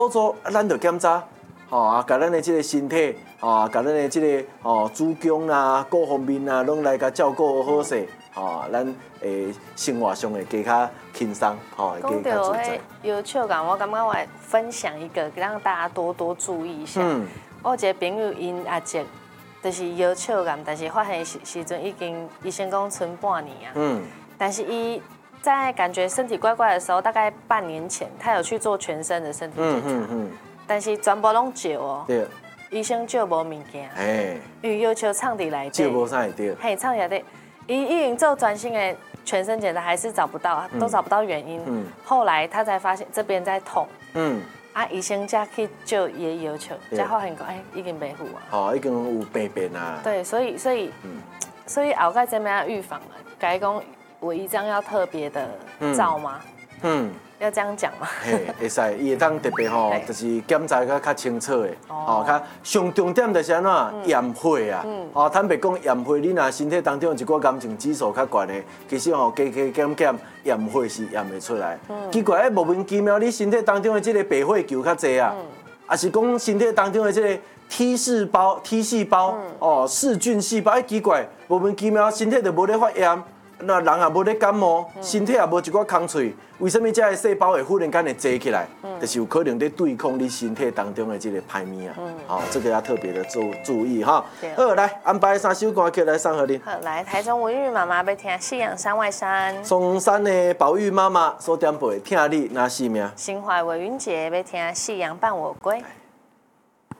补助咱就检查，甲咱的这个身体，甲咱的这个子宫啦、各方面啊，拢来甲照顾好势，咱生活上会加较轻松，会讲加较自在。 摇笑感，我感觉我来分享一个，让大家多多注意一下。我有一个朋友，因阿姐就是摇笑感，但是发现时阵已经医生讲剩半年啊。但是伊在感觉身体怪怪的时候，大概半年前，他有去做全身的身体检查，但是全部拢照哦。 对。 医生照无物件，因为要求唱底来照无啥会对。 嘿，唱底来对，伊已经做全新的全身检查，还是找不到，都找不到原因。后来他才发现这边在痛。医生才去照伊的要求，才发现讲，已经袂好啊。 已经有病变啊。 对，所以后盖这边要预防了，该讲有一张要特别的照吗？要这样讲吗？ 嘿，会使，伊会当特别就是检查较清楚的，较上重点就是安怎验血啊，坦白讲验血，你若身体当中有一寡癌症指数较悬的，其实加减验血是验袂出来。奇怪，莫名其妙，你身体当中的这个白血球较济啊，还是讲身体当中的这个 T 细胞，噬菌细胞，奇怪，莫名其妙身体就无咧发炎。那人也无咧感冒，身体也无一寡空喙，为什么这个细胞会忽然间会坐起来？就是有可能在对抗你身体当中的这个歹物啊。这个要特别的注意哈。好，来安排3首歌曲来送给你。 好，来台中文玉妈妈要听《夕阳山外山》。 松山的宝玉妈妈所点播，听你那是命。 新怀韦云杰要听《夕阳伴我归》。